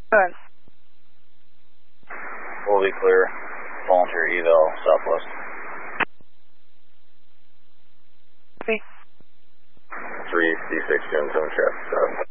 Good. We'll be clear. Volunteer eval, southwest. 3 D6 doing some traffic.